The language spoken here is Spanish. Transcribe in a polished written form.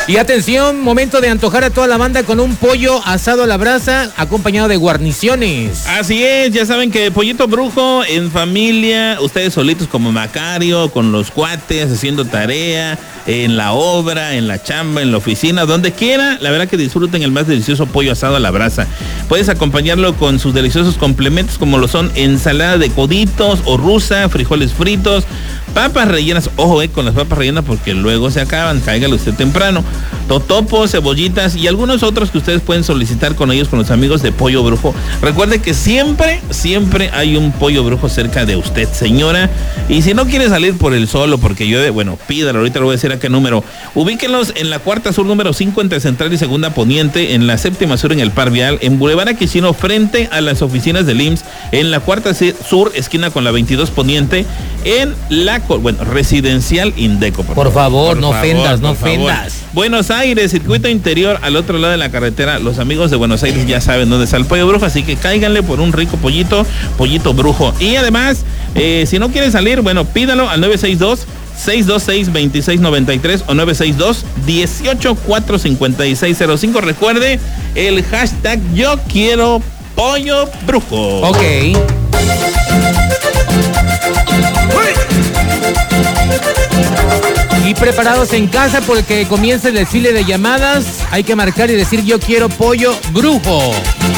Y atención, momento de antojar a toda la banda con un pollo asado a la brasa acompañado de guarniciones. Así es, ya saben que Pollito Brujo en familia, ustedes solitos como Macario, con los cuates, haciendo tarea, en la obra, en la chamba, en la oficina, donde quiera, la verdad que disfruten el más delicioso pollo asado a la brasa. Puedes acompañarlo con sus deliciosos complementos como lo son ensalada de coditos o rusa, frijoles fritos, papas rellenas, ojo con las papas rellenas porque luego se acaban, cáigale usted temprano, totopos, cebollitas y algunos otros que ustedes pueden solicitar con ellos, con los amigos de Pollo Brujo. Recuerde que siempre hay un Pollo Brujo cerca de usted, señora, y si no quiere salir por el sol o porque llueve, bueno, pídalo, ahorita le voy a decir a qué número. Ubíquenlos en la Cuarta Sur número 5 entre Central y Segunda Poniente, en la Séptima Sur en el Par Vial, en Boulevard Aquisino frente a las oficinas del IMSS, en la Cuarta Sur esquina con la 22 Poniente, en la Residencial Indeco. Por favor, no ofendas. Buenos Aires, circuito interior al otro lado de la carretera. Los amigos de Buenos Aires ya saben dónde está el Pollo Brujo, así que cáiganle por un rico Pollito Brujo. Y además, si no quieren salir, bueno, pídalo al 962-626-2693 o 962-18-45605. Recuerde el hashtag Yo Quiero Pollo Brujo. Ok. Y preparados en casa porque comienza el desfile de llamadas. Hay que marcar y decir yo quiero pollo brujo.